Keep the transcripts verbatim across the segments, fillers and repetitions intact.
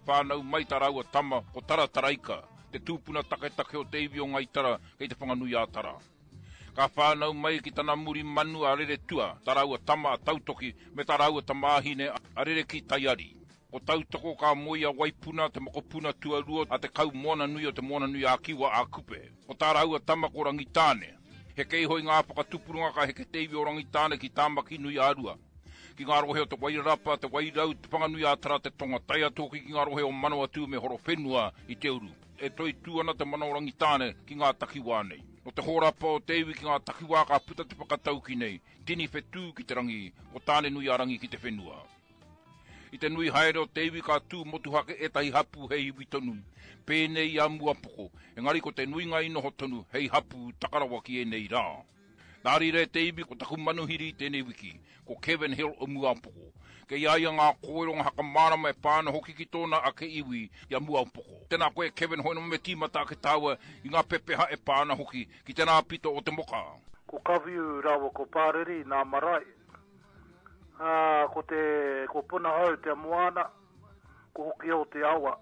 whanau mai tarau a tama o tara taraika, te tūpuna taketake o te iwi o ngai tara kei te whanganui a tara. Ka whanau mai ki tana muri manu a rere tua, tarau a tama a tautoki, me tarau a tamahine a rere ki taiari. O tautoko ka moia waipuna te mokopuna tuarua a te kau moana nui o te moana nui a kiwa a kupe. O tarau a tama ko rangitane. He kei hoi ngā whakatupurunga ka heke te iwi o rangitane ki tāmaki nui a rua. Ki ngā rohe o te wairapa, te wairau, te whanganui a tara te tonga taia toki ki ngā rohe o manawa tū me horo whenua i te uru. E toi tūana te mana o rangitane ki ngā takiwā nei. O te horapa o te iwi ki ngā takiwā ka puta te whakatau ki nei. Tini whetū ki te rangi, o tāne nui a rangi ki te whenua. I te nui haere o te iwi ka tū motuhake e tahi hapu hei iwi tonu. Pēnei a muapoko, engari ko te nui ngai noho tonu hei hapu takarawa ki e nei rā. Nāri re te iwi ko taku manuhiri tēnei wiki, ko Kevin Hill o muapoko. Ke iaia ngā koeronga haka marama e pāna hoki ki tōna a ke iwi i a muapoko. Tēnā koe Kevin hoino me tīmata ke tāua i ngā pepeha e pāna hoki ki tēnā pito o te moka. Ko kawiu rawa ko pāreri nā marae. Uh, ko te ko puna hau te moana ko hoki o te awa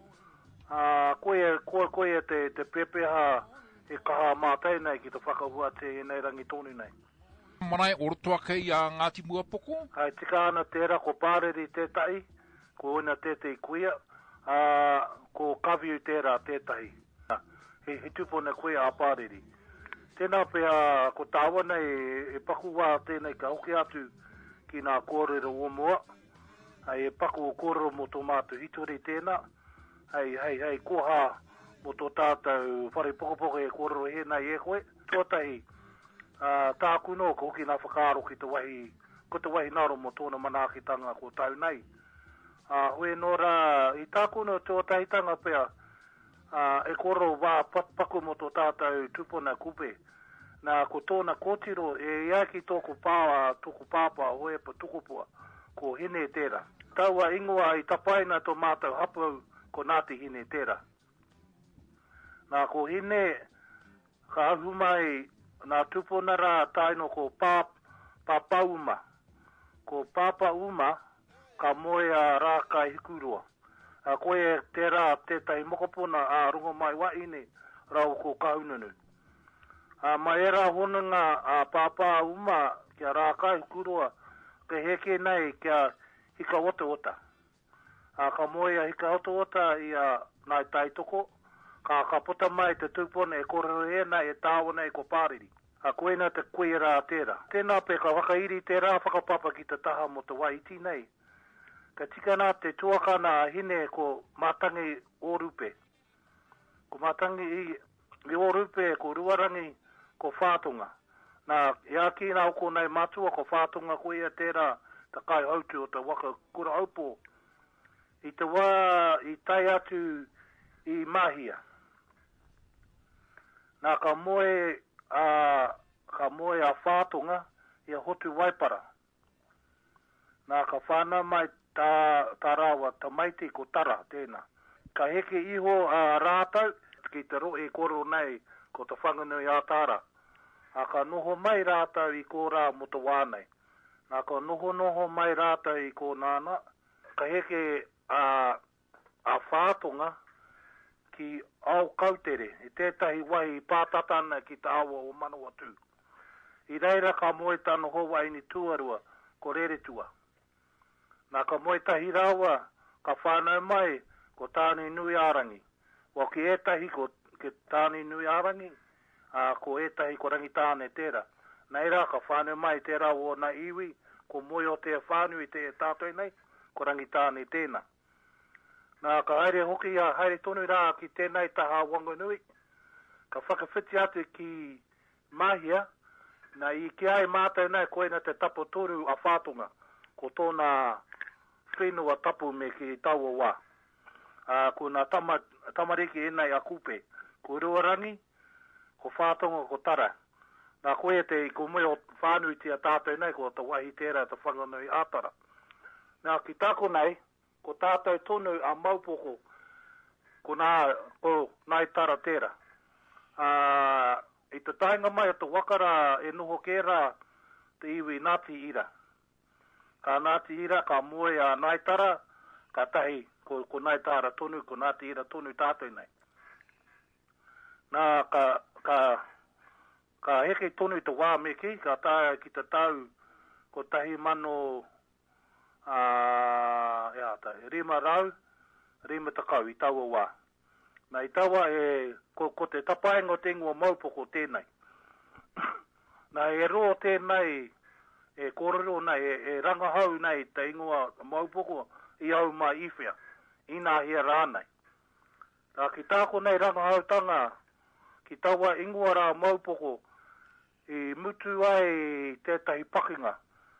uh, koe, koe, koe te, te pepeha e kaha mātai nei ki te whakahua te nei rangi tōni nei. Manae orotoa kei a Ngāti Muapoko? Hai tika ana tērā ko pāreri tētai, ko ina tētai kuia, uh, ko kawiu tērā tētai. Uh, he, he tupone kuia a pāreri. Tēnā pēha ko tāwana e, e pakuwa tēnei ka hoki atu ki nā kōrero o mua, ai e paku o kōrero mo tō mātu hitori tēnā, ai, ai, ai, koha mo tō tātou whare pokopoko e kōrero hēnā i e koe, tuatahi, uh, tā kuno ko hoki nā whakaaro ki te wahi, ko te wahi naro mo tōna manākitanga ko tau nei. Uh, hoi nora, i tā kuno tuatahi tanga pēr, uh, e kōrero wā paku mo tō tātou tupuna kupe, nā ko tōna kōtiro e iaki tōku pāwa, tōku pāpā hoe pa tukupua ko hine tērā. Taua ingoa i tapaina tō mātou hapau ko nāti hine tērā. Nā ko hine ka ahu mai nā tupuna rā taino ko pā, pāpauma. Ko pāpauma ka moea rā ka hikurua. A koe tērā tētai mokopuna a rungo mai wa ine rau ko kaununu. A uh, maera honanga a uh, pāpā uma kia rākai kurua ke heke nei kia hika ota ota. A uh, ka moia hika ota ota i a uh, nai taitoko, ka ka puta mai te tupone e korero e nei e tāwana e ko pāriri. A uh, koena te koe rā tērā. Tēnā pe ka whakairi tērā whakapapa ki te taha mo te waiti nei. Ka tika nā te tuakana hine ko mātangi o rupe. Ko mātangi i, i o rupe ko ruarangi ko whātunga. Nā, ia ki nā oko nei matua ko whātunga ko ia tērā ta kai autu o te waka kura aupo. I te wā, i tai atu i mahia. Nā ka moe a, ka moe a whātunga i a hotu waipara. Nā ka whāna mai tā, tā rawa, ta maiti ko tara tēnā. Ka heke iho a rātau, ki te roe koro nei ko te whanganui a tāra. A ka noho mai rātau i kō rā mo te wānei. Nā ka noho noho mai rātau i kō nāna. Ka heke a, a whātonga ki au kautere. I tētahi wahi pātatana ki te awa o manawa tū. I reira ka moe tano hoa ini tuarua ko rere tua. Nā ka moe tahi rawa ka whānau mai ko tāni nui ārangi. Wa ki etahi ko ke tāni nui ārangi. Uh, ko etahi ko rangitāne tērā. Nei rā ka whānau mai tērā o na iwi, ko moe o te whānau i te tātoi nei, ko rangitāne tēnā. Nā ka haere hoki a haere tonu rā ki tēnei taha wanganui, ka whakawhiti atu ki mahia, na i ki ai mātai nei koe na te tapo toru a whātunga, ko tōna whenua tapu me ki taua wā. Uh, ko nā tama, tamariki e nei a kupe, ko ruarangi, ko whātonga ko tara. Nā koe te ko mui o whānui tia tātou nei, ko ta wahi tērā ta whanganui ātara. Nā ki tāko nei, ko tātou tonu a maupoko, ko nā, ko nai tara tērā. Uh, I te tainga mai o te wakara e noho kērā te iwi Ngāti Ira. Ka Ngāti Ira ka mui a nai tara, ka tahi ko, ko nai tāra tonu, ko nā te ira tonu tātou nei. Nā ka, ka, ka heke tonu te wā me ki, ka tāia ki te tau ko tahi mano uh, ea, ta, rima rau, rima takau i taua wā. Nā i taua e, ko, ko te tapaenga te ngua maupoko tēnei. Nā e roa tēnei, e kōrero nei, e, e rangahau nei te ingoa maupoko i au mai iwhea, i nā hea rānei. Nā ki tāko nei rangahau tanga, ki taua ingoa rā maupoko, i mutu ai tētahi pakinga.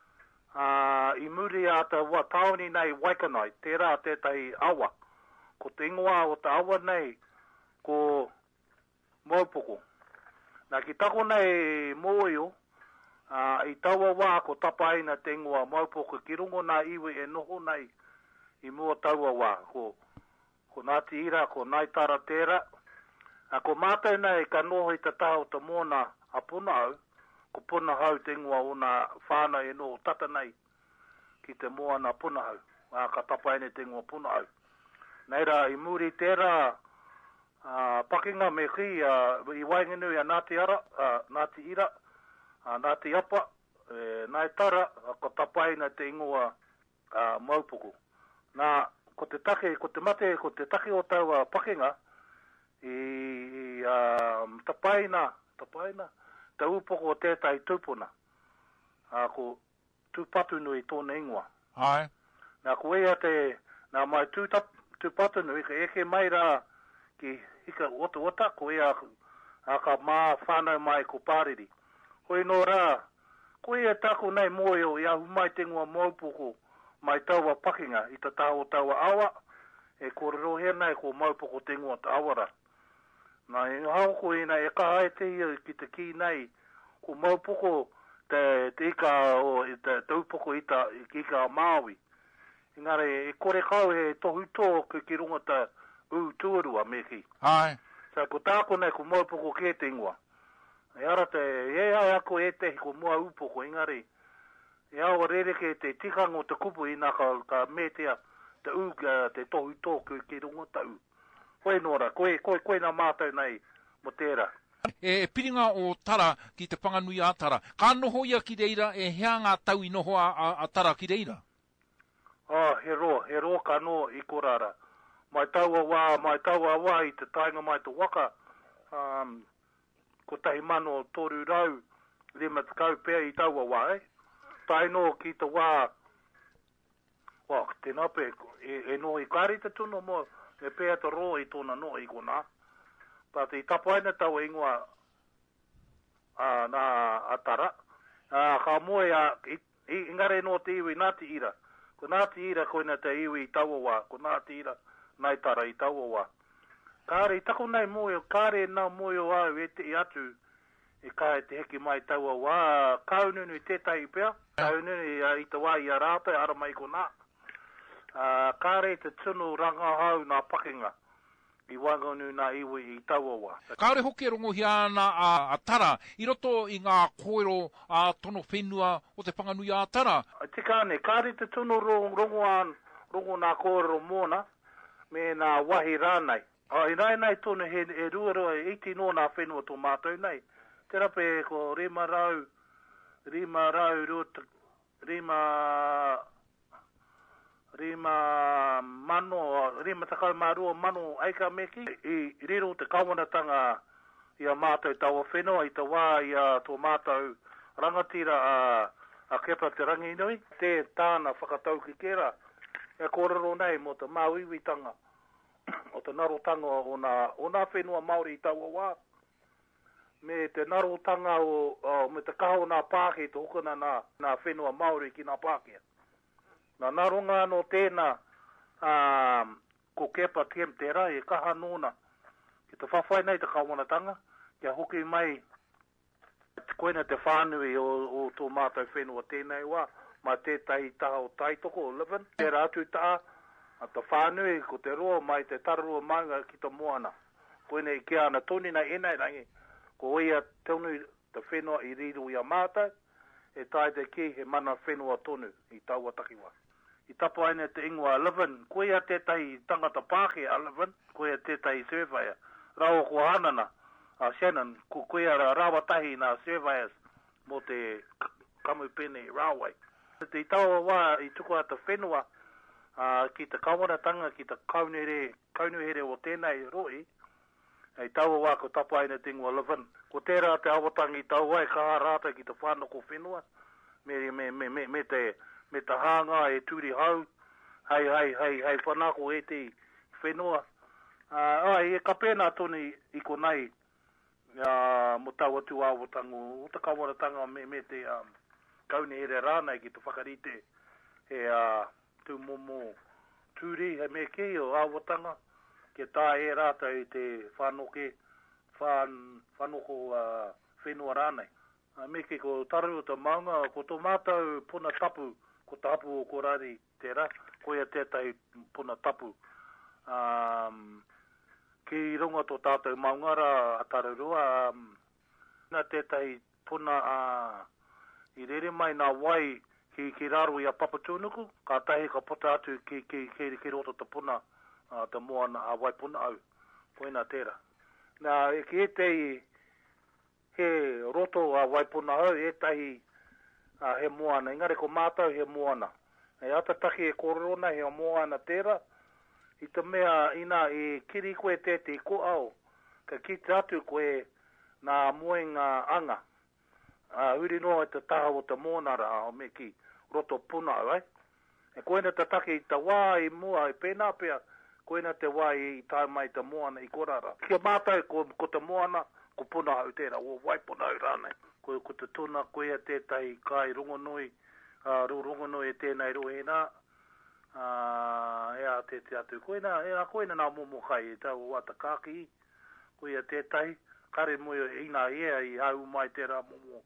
Uh, I muri a te wa taoni nei Waikanai, tērā tētahi awa. Ko te ingoa o te awa nei, ko maupoko. Nā ki tako nei mōio, uh, i taua wā ko tapaina te ingoa maupoko, ki rungo nā iwi e noho nei i mua taua wā. Ko, ko Ngāti Ira, ko Naitara tērā. Uh, ko mātou nei ka noho i te taho te mōna a puna au, ko puna hau te ingoa o nā whāna e noho tata nei ki te moa nā puna hau. Uh, ka tapaina te ingoa puna hau. Neira, i muri tērā, Uh, pakinga me ki uh, i waingenui a Ngāti Ara, uh, Ngāti Ira, uh, Ngāti Apa, e, Nai Tara, uh, ko tapaina te ingoa uh, maupoko. Nā, ko te take, ko te mate, ko te take o tau uh, pakinga, i, i uh, tapaina, tapaina, te upoko o tētai tūpuna, uh, ko tūpatunui tōna ingoa. Ai. Nā, ko ea te, nā mai tūpatunui, ka eke mai rā, ki hika ota ota, ko ea a ka mā whānau mai ko pāriri. Hoi nō rā, ko ea tako nei mōio i ahu mai te ngua maupoko mai taua pakinga i ta tāo taua awa, e kōrero hea nei ko maupoko te ngua ta awara. Nā e hao ko ina e kahae te ia ki te ki nei, ko maupoko te, te ika o te taupoko i ta ika Māui. Engare, e kore kau he tohu tō ki runga ta u tuarua me ki. Ai. Sa ko tāko nei ko maupoko ke te ingoa. E ara te, e ai ako e te ko mua upoko ingari. E awa rere ke te tikango te kupu ina ka, ka metea te u, te tohu tōku ki runga ta u. Koe nora, koe, koe, koe nā mātou nei mo tērā. E, e piringa o tara ki te Whanganui a Tara. Ka noho ia ki reira e hea ngā tau i noho a, a, a Tara ki reira? Ah, he roa, he roa ka no i korara. Mai taua wā, mai taua wā i te tainga mai te waka, um, ko tahi mano toru rau, lima te kau pēr i taua wā, eh? Taino ki te wā, wā, te nape, e, e no i kāri te tuno mo, e pēr te roa i tōna no i kona. Pate i tapaina taua ingoa, uh, nā atara, uh, ka moe a, i, i, ingare no te iwi Ngāti Ira. Ko Ngāti Ira koina te iwi i taua wā, ko Ngāti Ira, Nai Tara i taua wā. Kāre, i tako nei moio, kāre nā moio au e te i atu, e kāre te heki mai taua wā, kaununu i tētai pia, kaununu i te wā i a rātai, ara mai ko nā. Uh, kāre te tunu rangahau nā pakinga, i wanganu nā iwi i taua wā. Kāre hoki e rongo hiana a, a Tara, i roto i ngā koero a tono whenua o te Whanganui a Tara. Te kāne, kāre te tunu rongo, rongo, an, rongo nā koero mōna, me nā wahi rānei. O, i rai nei tonu he e ruaroa e iti no nā whenua tō mātou nei. Te rape ko rima rau, rima rau ruta, rima, rima mano, rima takau mārua mano aika meki. I riro te kawanatanga i a mātou taua whenua, i te wā i a tō mātou rangatira a, a kepa te rangi nui. Te tāna whakatau ki kera. E kōrero nei mo te māuiwitanga, o te narotanga o nā, o nā whenua Māori i taua wā. Me te narotanga o, o me te kaho nā Pāke, te hokana nā, nā whenua Māori ki nā Pāke. Nā naronga no tēnā, um, ko kepa tiem te rai, e kaha nōna, ki te whawhai nei te kawanatanga, kia hoki mai, koina te whānui o, o tō mātou whenua tēnei wā. Ma tētai taha o taitoko o Liven, te rātu taa, a te whānui ko te roa mai te tararua manga ki te moana. Koine i kia ana toni nei enei rangi, ko ia tonu te whenua i riru i a mātai, e tai te ki he mana whenua tonu i taua takiwa. I tapo aina te ingoa eleven. Koe a tētai tangata pāke eleven. Koe a tētai surveyor. Rao ko hanana. A Shannon. Ko koe a rawatahi na surveyors. Mo te Kamupene Railway. Te i taua wā i tuku ata whenua. Uh, ki te kawanatanga, ki te kaunere, kaunuhere o tēnei roi. Ei taua wā ko tapo aina te ingoa eleven. Ko tērā te awatangi i taua e kaha rāta ki te whanoko whenua. Me, me, me, me, me te... me ta hanga e turi hau, hei, hei, hei, hei, whanako e te whenua. Uh, ai, e ka pēnā toni i ko nei, uh, mo tau atu awatango, o ta kawaratanga me, me te um, kaune ere rānei ki te whakarite, he uh, tu momo turi, he me ke o awatanga, ke tā e rāta i te whanoke, whan, whanoko uh, whenua rānei. Uh, me ke ko taru o ta maunga, ko tō mātau puna tapu, ko tapu o korari tērā, koe a tētai puna tapu. Um, ki runga tō tātou maungara a tararua, um, nā tētai puna uh, i rere mai nā wai ki, ki raro i a papatūnuku, ka tahi ka pota atu ki, ki, ki, ki roto ta puna, uh, ta moana a wai puna au, koe nā tērā. Nā, e ki e tei, he roto a wai puna au, e tahi, Uh, he moana, ingare ko mātau he moana. E atataki e korona he moana tērā, i te mea ina i kiri koe te te ko au, ka ki te atu koe nā moenga anga. Uh, uri noa e te taha o te monara o me ki roto puna au, eh? E koe na te take i te wā i mua i pēnā pēr, koe na te wā i tai mai te moana i korara. Kia mātau ko, ko te moana, ko puna au tērā, o wai puna au rānei. Koe ko te tuna, koe a tētai kai rongonoi, uh, rongonoi e tēnei rohena, uh, e a tētai atu. Koe na, e a koe na nā momo kai e tau wata kāki, koe a tētai, kare moe ina ea i hau mai tērā momo,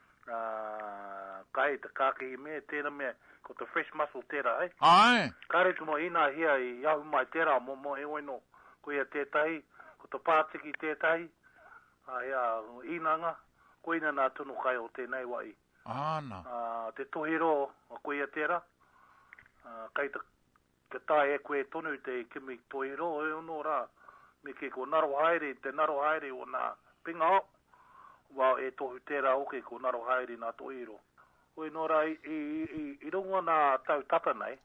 uh, kai te kāki me, tēnā mea, ko te fresh muscle tērā, eh? Ai. Kare tu mo ina hea i hau mai tērā momo e oino, koe a tētai, ko te pātiki tētai, uh, ea inanga, koina nā tunu kai o tēnei wai. Ana. Uh, te tohiro o koe a tērā. Uh, kai te, te tae e koe tonu te kimi tohiro e ono rā. Me ke ko naro haere, te naro haere o nā pinga o. Wau e tohu tērā oke ko naro haere nā tohiro. Koe no rā i, i, i, i runga nā tau tatanai.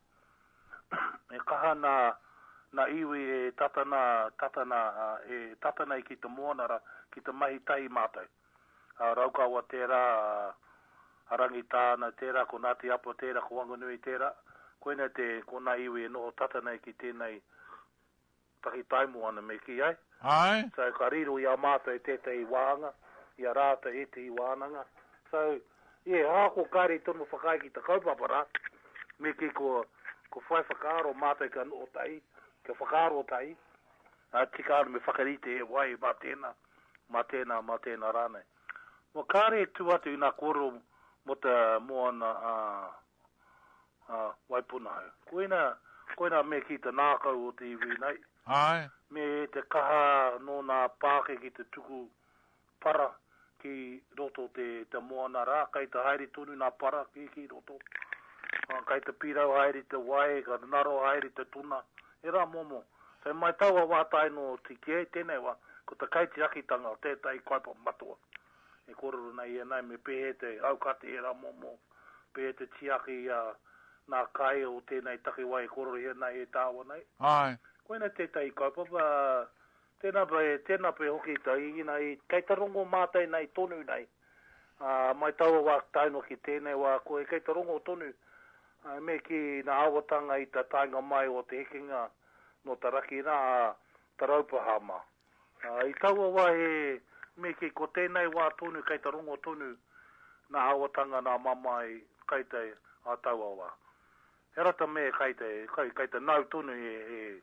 E kaha nā, nā iwi e tatana, tatana, uh, e tatanai ki te moanara, ki te mahi tai mātai. Uh, raukaua tērā, uh, harangi tāna tērā, ko Ngāti Apo tērā, ko Wanganui tērā, koina te kona iwi e noho tatanai ki tēnei tahi taimuana me ki ai. Ai. So ka riro i a mātai tētai wāanga, i a rāta e te i wānanga. So, yeah, hāko kāre tonu whakai ki te kaupapara, me ki ko, ko whai whakaaro mātai ka no tai, ka whakaaro tai, a tikāro me whakarite e wai mā tēnā, mā tēnā, mā tēnā rānei. Mo kāre tu atu i nā koro mo te moana uh, uh, waipunahau. Koina, koina me ki te nākau o te iwi nei. Ai. Me te kaha no nā pāke ki te tuku para ki roto te, te moana rā. Kai te haere tonu nā para ki ki roto. Uh, kai te pirau haere te wai, ka naro haere te tuna. E rā momo. Sai mai taua wātai no te kie tēnei wā. Ko te kaiti akitanga o tētai kaipa matua. E kororo nei e nei me pehe te aukate e rā momo, pehe te tiaki a nā kai o tēnei taki wai kororo e nei e tāua nei. Ai. Koina tētai kaupapa, tēnā pe, tēnā pe hoki ta i nei, kei ta rongo mātai nei tonu nei. Uh, mai taua wā taino ki tēnei wā koe, kei ta rongo tonu, uh, me ki nā awatanga i ta tainga mai o te hekinga no ta raki nā ta raupahama. Uh, I taua wā he, me ke ko tēnei wā tonu, kei ta rongo tonu, nā awatanga nā mamai, kei te a taua wā. He rata me kei te, kei, kei te nau tonu e,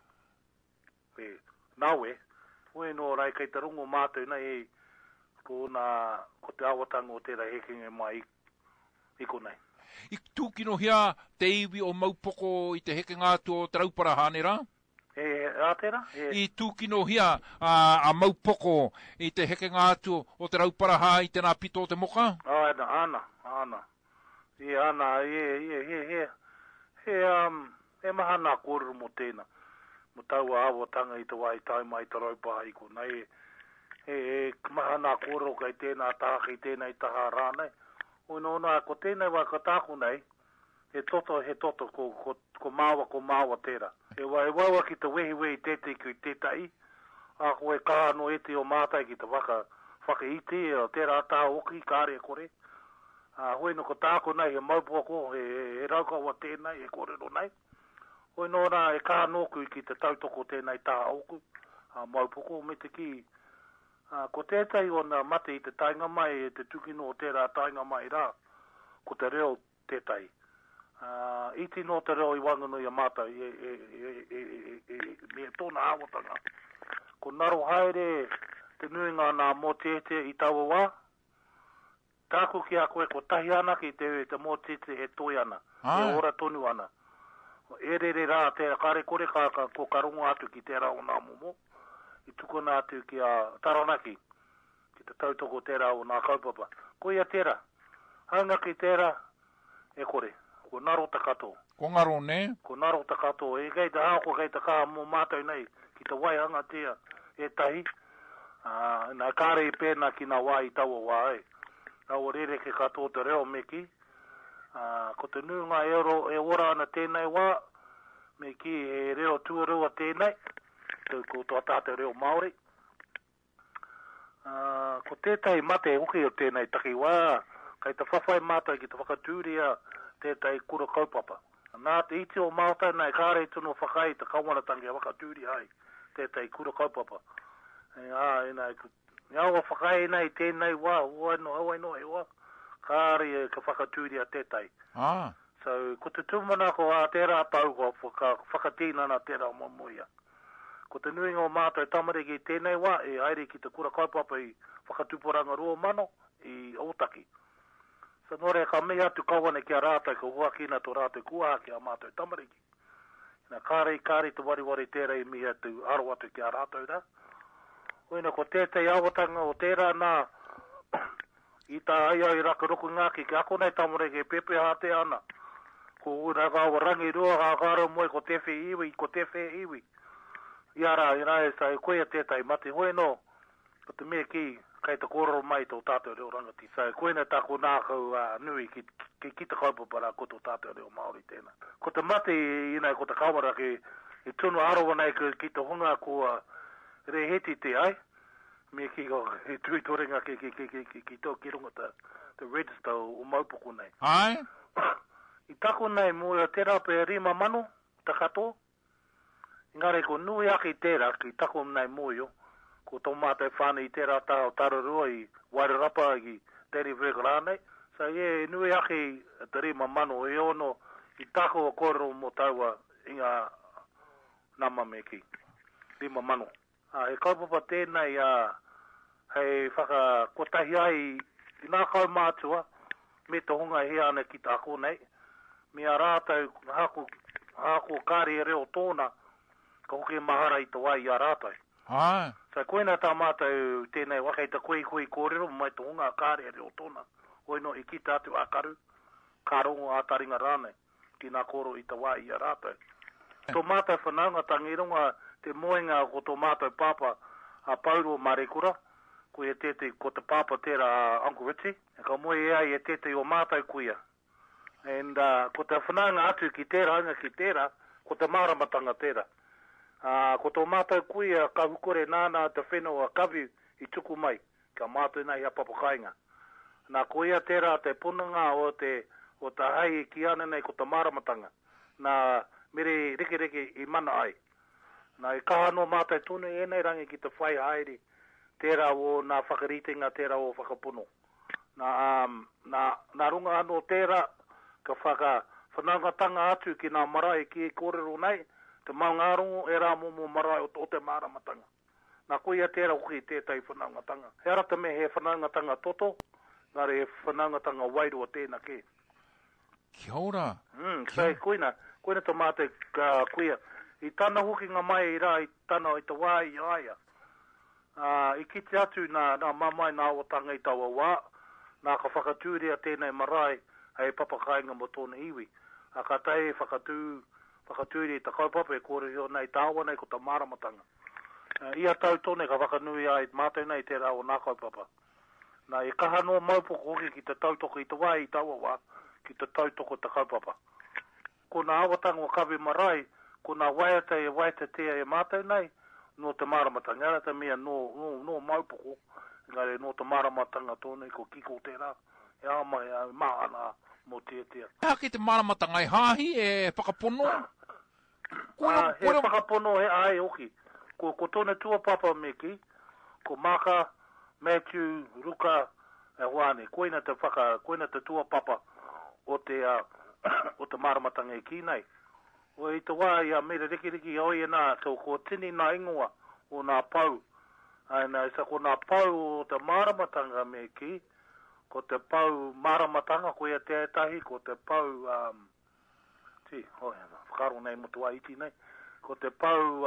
e, e naue, oe no rai kei te rongo mātou nei e, ko nā, ko te awatanga o tērā hekinga mai, i ko nei. I tūkino hia te iwi o maupoko i te hekinga atu o Traupara hānera? E, a tērā? E. I tūkino hia a, a maupoko i te hekenga atu o te rauparaha i tēnā pito o te moka? Ana, ana, ana. E ana, e, e, e, e. He, um, e mahana kōrero mo tēnā. Mo taua awa tanga i te wai tai mai te raupa haiku. Nei, he, he mahana kōrero kai tēnā taha ki tēnā i taha rānei. Oi no nā, ko tēnei wai ka tāku nei, he toto, he toto, ko, ko, ko māua, ko māua tērā. He wai waua ki te wehi wehi tētei ki tētai, a koe kaha no eti o mātai ki te waka, whaka iti, o tērā tā oki, kāre e kore. Uh, hoi no ko tāko nei, he maupoko, he, he, he raukaua tēnei, he kōrero nei. Hoi no rā, e kaha nōku ki te tautoko tēnei tā oku, uh, maupoko, me te ki. Uh, ko tētai o nā mate i te tainga mai, e te tukino o tērā tainga mai rā, ko te reo tētai. Uh, iti no te reo i wangano i a mātai, e, e, e, e, e, e, me tōna awatanga. Ko naro haere, te nuinga nā mō tēte i taua wā, tāku ki a koe ko tahi ana ki te, te mō tete he toi ana, he ora tonu ana. E re re rā, te kare kore ka, ka ko karungo atu ki tērā o nā momo, i tukuna atu ki a taranaki, ki te tautoko tērā o nā kaupapa. Ko ia tērā, hanga ki tērā, e kore, ko naro takato. Ko ngaro ne? Ko naro takato, e kei te hako kei te kaha mō mātou nei, ki te wai hanga tea, e tahi, uh, nā kāre i pēna ki nā wai i taua wā e. Nau rere ke katoa te reo meki. Uh, ko te nunga e, oro, e ora ana tēnei wā, meki e reo tuarua tēnei, te, ko toa tāte reo Māori. Uh, ko tētai mate uki o tēnei taki wā, kai te whawhai mātai ki te whakatūria tētai kura kaupapa. Nā te iti o mātai nei kāre tunu whakai te kaumanatangi a whakatūria ai, tētai kura kaupapa. E ā, e nai, Ngā wa whakai nei tēnei wā, ua no hawa no e wā, kāre e ka whakatūri a tētai. Ah. So, ko te tūmana ko a tērā tau ko whaka, whakatīna na tērā mamuia. Ko te nuinga o mātou tamariki tēnei wā, e haere ki te kura kaupapa i whakatūporanga rua mano i Otaki. So, nore ka mea atu kawane ki a rātai ko huakina to rātai kuaha ki a mātou tamariki. Nā kāre i kāre te wariwari tērā i mi atu aro atu ki a rātou rā. Oina ko tētai awatanga o tērā nā i tā aia i rakaroku ngāki ki ako nei tamare ke pepe hāte ana. Ko ura kāwa rangi rua kā kāra moe ko tewhi iwi, ko tewhi iwi. Iara, i rāe sa e koea tētai mate hoi no, ko te mea ki kai te kōrero mai tō tātou reo rangati. Sa e koena tāko nākau uh, nui ki, ki, ki te kaupapara ko tō tātou reo Māori tēnā. Ko te mate i nei ko te kawara ki i tunu arowa nei ki te hunga ko uh, re heti te ai, me ki ko he tui torenga ki ki ki ki ki ki tō ki runga ta te register o maupoko nei. Ai? I tako nei mo ia tērā pe rima manu, takato. Ngare ko nui aki tērā ki tako nei mo yo, ko tō mātai whāne i tērā tā o tararua i Wairarapa i Teri Vrekarane. Sa ye nui aki te rima manu e ono i tako o koro mo taua inga nama me ki. Rima manu. Uh, e kaupapa tēnei uh, hei whaka kotahi ai i nā kau mātua me te hunga he ana ki tāko nei. Me a rātau hako, hako kāre e reo tōna ka hoki mahara i te wai i a rātau. Ai. Sa koena tā mātou tēnei wakai ta koe koe kōrero mai te hunga kāre e reo tōna. Hoi no i ki tātu akaru, kārongo a taringa rānei ki nā koro i te wai i a rātau. Tō mātou whanaunga tangi runga te moenga ko tō mātou pāpa a Paulo Marekura, ko e tete ko te pāpa tērā Uncle Richie, e ka moe ea e tete o mātou kuia. And uh, ko te whanaunga atu ki tērā, anga ki tērā, ko te māramatanga tērā. Uh, ko tō mātou kuia ka hukore nāna te whenua kawi i tuku mai, ka mātou nei a papakainga. Nā ko ea tērā te punanga o te, o te hai ki ana nei ko te māramatanga, nā mere reke reke i mana ai. Nā e kaha no mātai tunu e nei rangi ki te whai haere, tērā o nā whakaritenga, tērā o whakapuno. Nā, um, nā, nā runga anō tērā, ka whaka whanangatanga atu ki nā marae ki e kōrero nei, te maungarongo e rā momo marae o, o te māramatanga. Nā koia tērā hoki tētai whanangatanga. He arata me he whanangatanga toto, ngare he whanangatanga wairua tēnā ke. Kia ora. Mm, sai koina, koina te mātai uh, kuia. I tāna hoki ngā mai i rā, i tāna i te wā i aia. Uh, I kiti atu nā, nā mamai nā watanga i taua wā, nā ka whakatūria tēnei marae, hei papakainga mo tōna iwi. a ka tai whakatū, whakatūri ta kaupapa e kore hio nei tāua nei ko ta māramatanga. Uh, ia tau tone ka whakanui ai mātai nei te rao nā kaupapa. Nā e kaha noa maupoko hoki ki te tautoko i te wai i taua wā, ki te tautoko ta kaupapa. Ko nā awatanga o kawe marai, ko nā waiata e waita tea e mātai nei, no te māramatanga. Ngara te mea no, no, no maupoko, ngare no te māramatanga tōne ko kiko tērā. E ama e maana mo tea tea. Hea ki te māramatanga e hāhi e whakapono? Ah, he whakapono he ai oki. Ko, ko tōne tua papa me ki, ko Maka, Matthew, Ruka, e Huane. Koina te whaka, koina te tua papa o te, uh, o te māramatanga e ki nei. O i te wā ia mera riki riki oi e nā, so ko tini nā ingoa o nā pau. Ai nā isa ko nā pau o te māramatanga me ki, ko te pau māramatanga ko ia te tahi, ko te pau, um, ti, hoi, whakaro nei motu a iti nei, ko te pau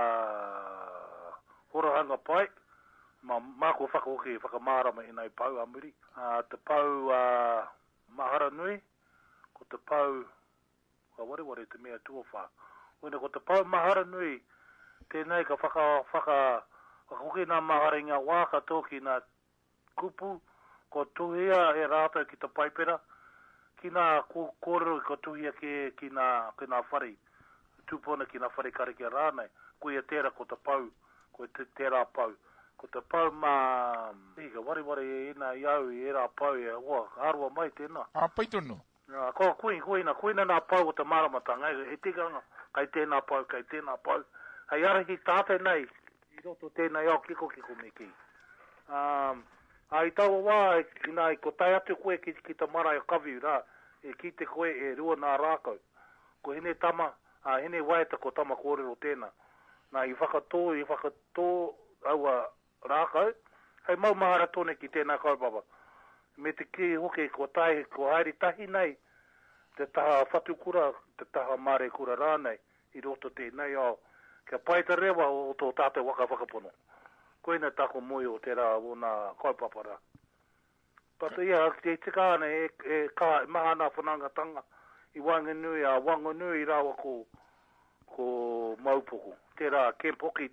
uh, horahanga pai, ma mako whakaoki whakamārama i nei pau amuri. Uh, te pau uh, mahara nui, ko te pau, ka ware ware te mea tuawha. Wena ko te pau mahara nui, tēnei ka whaka, whaka, whakaoki nā mahara i ngā wāka tōki nā kupu, ko tuhia e rātou ki te paipera, ki nā kōrero ko tuhia ki, ki, nā, ki nā whare, tūpona ki nā whare kareke rānei, ko ia tērā ko te pau, ko te tērā pau. Ko te pau mā, hika wari wari e ina iau i e rā pau e, oa, arua mai tēnā. A, paitono. Nā, ko kui, kuina, kuina nā pau o te māramatanga, e tikanga, kai tēnā pau, kai tēnā pau. Hei ara ki tātai nei, i roto tēnei au kiko kiko me ki. Um, Ai taua wā, e nai, ko tai atu koe ki, ki te mara o kawiu rā, e ki te koe e rua nā rākau. Ko hene tama, a hene waeta ko tama kōrero tēnā. Nā i whakatō, i whakatō aua rākau, hei mau mahara tōne ki tēnā kaupapa. Me te ki hoke ko tai, ko haere tahi nei, te taha whatukura, te taha mare kura rānei, i roto tēnei au, kia paita rewa o tō tātou waka whakapono. Koina tako moi o te rā o nā kaupapara. Pata ia, te tika ana e, e ka mahana whanangatanga i Wanganui a Wanganui rawa ko, ko maupoko. Te rā kempoki,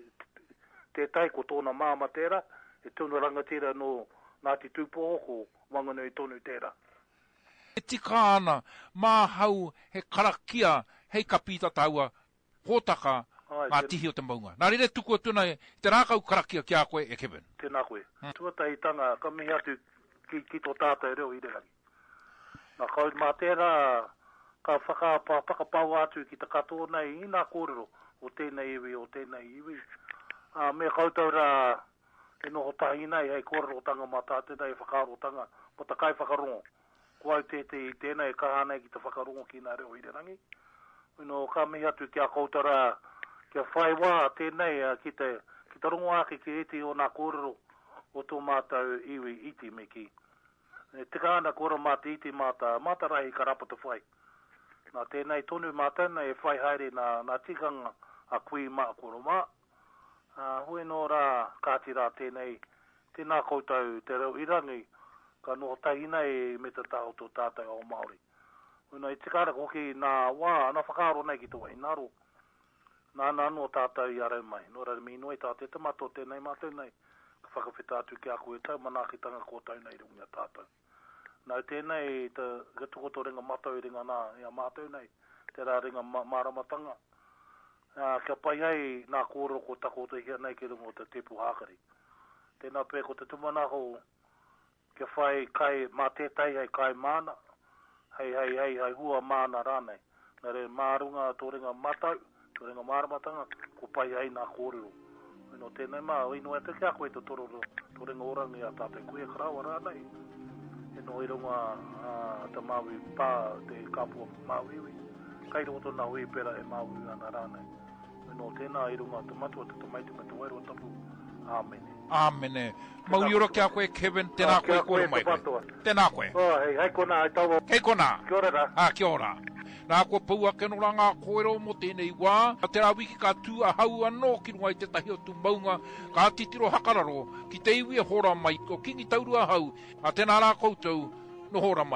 te tai ko tōna māma tērā, e tūna rangatira no Ngāti Tūpoho ko Wanganui tonu tērā. E tika ana, mā hau he karakia, hei kapita taua, hōtaka, ngā tihi o te maunga. Nā rere tuku atuna e te rākau karakia ki a koe e Kevin. Tēnā koe. Hmm. Tuatai tanga, ka mihi atu ki, ki tō tātai reo i rerangi. Nā kau mā tērā, ka whaka, whakapau atu ki te katoa nei i nā kōrero o tēnei iwi, o tēnei iwi. Uh, me kautau rā, e noho tahi nei, hei kōrero tanga mā tātai nei whakaro tanga, mo ta kai whakarongo. Ko au tētei i tēnei, ka hānei ki te whakarongo ki nā reo i rerangi. Ino, ka mihi atu ki a kautau rā, kia whai wā tēnei ki te, ki te rongo ake ki iti o nā kōrero o tō mātau iwi iti me ki. E tika ana kōra māta iti māta, māta rahi ka rapa te whai. Nā tēnei tonu māta nei e whai haere nā, nā tikanga a kui mā kōra mā. Uh, hui no rā kāti rā tēnei, tēnā koutou te reo irangi, ka noho tahi nei me te taho tō tātai o Māori. Hui no e tika ana koki nā wā, nā whakaaro nei ki tō wai naro. Nā nā no tātou i arau mai. Nō rā mi noi tātou te mato tēnei mātou nei. Ka whakawhita atu ki a koe tau, manākitanga ko tau nei rungia tātou. Nau tēnei te gatukoto ringa matau ringa nā, ia mātou nei. Te rā ringa māramatanga. Uh, kia pai hei nā kōrero ko tako te hia nei ki rungo te tepu hākari. Tēnā pē ko te tumanako, kia whai kai mā tētai hei kai māna. Hei hei hei hei hua māna rānei. Nā re mārunga tō ringa matau. Ko ringa māramatanga, ko pai hei nā kōrero. Ino tēnei mā, ino e te kia koe te tororo, tō ringa orangi a tātai koe karawa rānei. Ino i runga uh, te Māui pā, te kāpua Māuiwi. Kai roto nā hui pera e Māui ana rānei. Ino tēnā i runga te matua te tamaiti me te wairo tapu. Āmene. Āmene. Mau iora kia koe Kevin, tēnā koe kōra mai koe. Tēnā koe. Oh, hei, hei kona, hei tawa. Hei kona. Kia ora rā. Ah, kia ora. Nā kua paua ke no ranga koero mo tēnei wā. Te rā wiki ka tū a hau anō ki runga i te tahi o tū maunga. Ka titiro hakararo ki te iwi e hora mai. Ko kingi taurua hau. A tēnā rā koutou no hora mai.